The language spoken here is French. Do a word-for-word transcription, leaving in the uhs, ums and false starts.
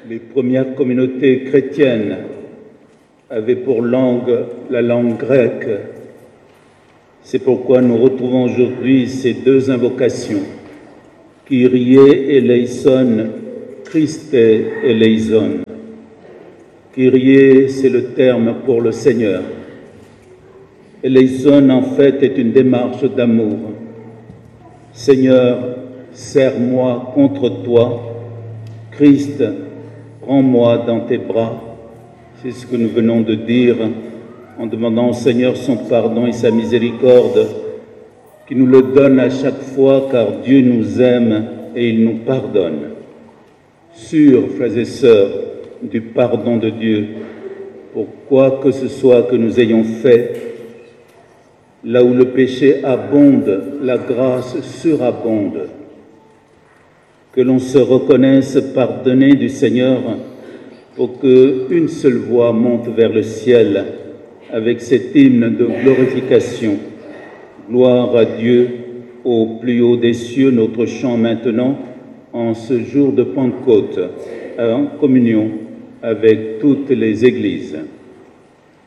Les premières communautés chrétiennes avaient pour langue la langue grecque. C'est pourquoi nous retrouvons aujourd'hui ces deux invocations, Kyrie eleison, Christe eleison. Kyrie, c'est le terme pour le Seigneur. Eleison, en fait, est une démarche d'amour. Seigneur, serre-moi contre toi. Christ, prends-moi dans tes bras. C'est ce que nous venons de dire en demandant au Seigneur son pardon et sa miséricorde, qui nous le donne à chaque fois, car Dieu nous aime et il nous pardonne. Sûrs, frères et sœurs, du pardon de Dieu, pour quoi que ce soit que nous ayons fait, là où le péché abonde, la grâce surabonde. Que l'on se reconnaisse pardonné du Seigneur pour qu'une seule voix monte vers le ciel avec cet hymne de glorification. Gloire à Dieu au plus haut des cieux, notre chant maintenant en ce jour de Pentecôte, en communion avec toutes les églises.